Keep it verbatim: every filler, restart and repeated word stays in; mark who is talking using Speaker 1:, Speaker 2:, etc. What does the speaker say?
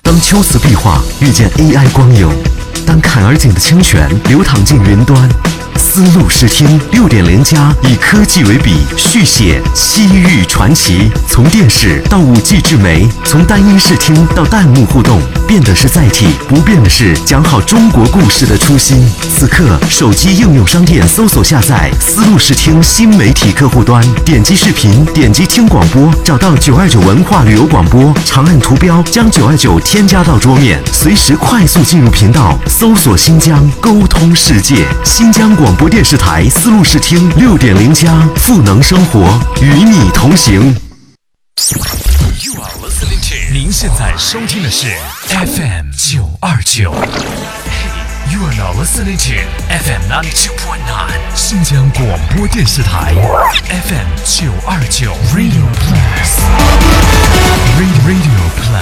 Speaker 1: 当秋瓷壁画遇见 A I 光影，当坎儿井的清泉流淌进云端，丝路视听 六点零 加以科技为笔，续写西域传奇。从电视到 五 G 智媒，从单音视听到弹幕互动，变的是载体，不变的是讲好中国故事的初心。此刻，手机应用商店搜索下载丝路视听新媒体客户端，点击视频，点击听广播，找到九二九文化旅游广播，长按图标将九二九添加到桌面，随时快速进入频道，搜索新疆，沟通世界。新疆广播电视台丝路视听 六点零 加，赋能生活，与你同行。
Speaker 2: You are listening to 您现在收听的是 F M 九二九。You are now listening to F M ninety two point nine 新疆广播电视台 F M 九二九 Radio Plus Radio Radio Plus。